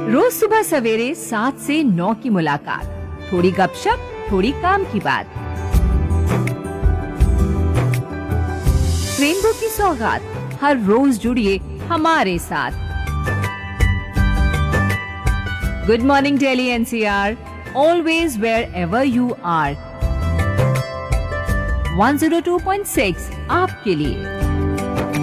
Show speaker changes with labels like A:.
A: रोज सुबह सवेरे 7 से 9 की मुलाकात, थोड़ी गपशप, थोड़ी काम की बात। रेनबो की सौगात, हर रोज जुड़िए हमारे साथ। Good morning Delhi NCR, always wear ever you are. 102.6 आपके लिए।